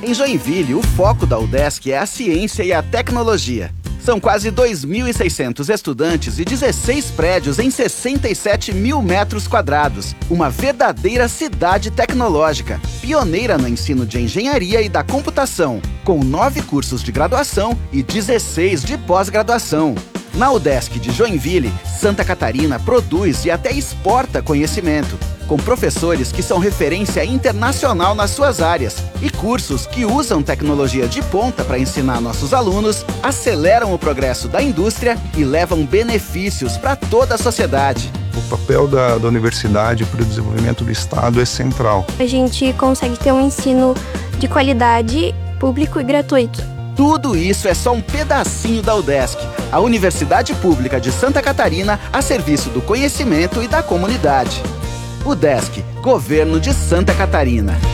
Em Joinville, o foco da UDESC é a ciência e a tecnologia. São quase 2.600 estudantes e 16 prédios em 67 mil metros quadrados. Uma verdadeira cidade tecnológica, pioneira no ensino de engenharia e da computação, com 9 cursos de graduação e 16 de pós-graduação. Na UDESC de Joinville, Santa Catarina produz e até exporta conhecimento, com professores que são referência internacional nas suas áreas e cursos que usam tecnologia de ponta para ensinar nossos alunos, aceleram o progresso da indústria e levam benefícios para toda a sociedade. O papel da universidade para o desenvolvimento do Estado é central. A gente consegue ter um ensino de qualidade, público e gratuito. Tudo isso é só um pedacinho da UDESC, a Universidade Pública de Santa Catarina a serviço do conhecimento e da comunidade. UDESC, Governo de Santa Catarina.